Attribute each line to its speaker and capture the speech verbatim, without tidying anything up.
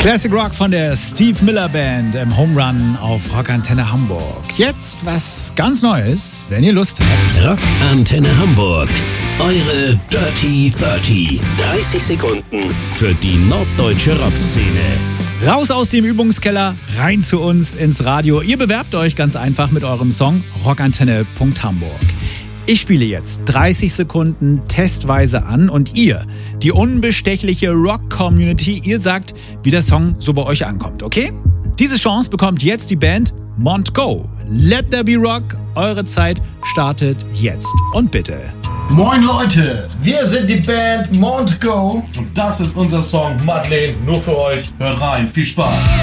Speaker 1: Classic Rock von der Steve Miller Band im Home Run auf Rockantenne Hamburg. Jetzt was ganz Neues, wenn ihr Lust habt.
Speaker 2: Rockantenne Hamburg, eure Dirty dreißig. dreißig Sekunden für die norddeutsche Rockszene.
Speaker 1: Raus aus dem Übungskeller, rein zu uns ins Radio. Ihr bewerbt euch ganz einfach mit eurem Song rockantenne punkt hamburg. Ich spiele jetzt dreißig Sekunden testweise an und ihr, die unbestechliche Rock-Community, ihr sagt, wie der Song so bei euch ankommt, okay? Diese Chance bekommt jetzt die Band Montgo. Let There Be Rock, eure Zeit startet jetzt. Und bitte.
Speaker 3: Moin Leute, wir sind die Band Montgo und das ist unser Song Madeleine, nur für euch. Hört rein, viel Spaß.